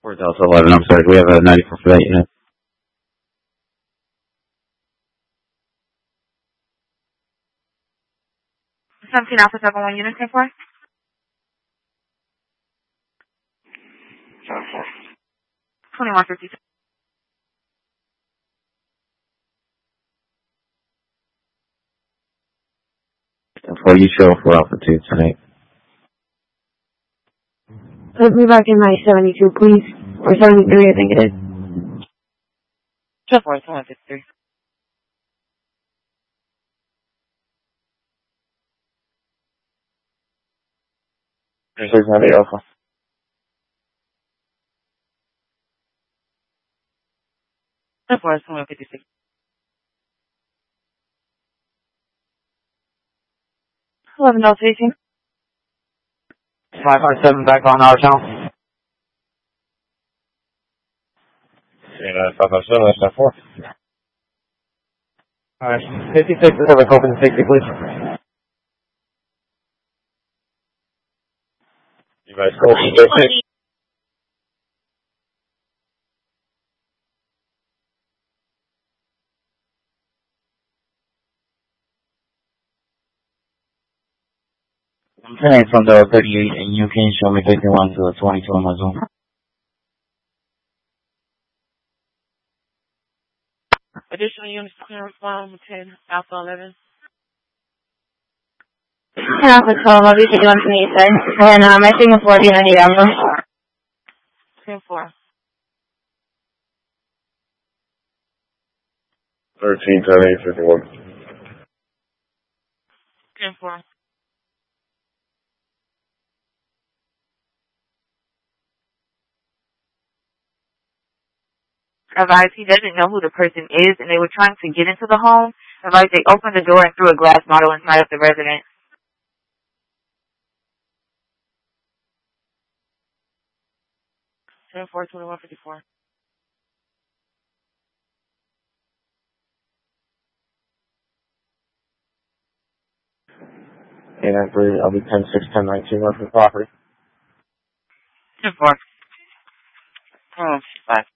4 Delta 11, I'm sorry, we have a 94 for that unit. Something Alpha 71 unit 10-4. 2152. For you show for Alpha 2 tonight. Put me back in my 72, please. Or 73, I think it is. 10-4, 2153. There's 698 Alpha. 10-4, 2156. $11 facing. 557 back on our channel. 557, that's 4. Alright, 56 Pacific, open 60, please. You guys go. I'm turning from the 38 and you can show me 51 to the 22 on my zone. Additional units clearance from 10 Alpha 11. 10 Alpha 12, I'll be 51 from the east side. And my signal 40 and I need ammo. 10-4. 13, 10, 8, 51. 10-4. Advise he doesn't know who the person is and they were trying to get into the home. Advise they opened the door and threw a glass bottle inside of the residence. Ten 4, 2154. And after, I'll be 10, 6, 10, 19 left for the property. 10-4. Oh, 5.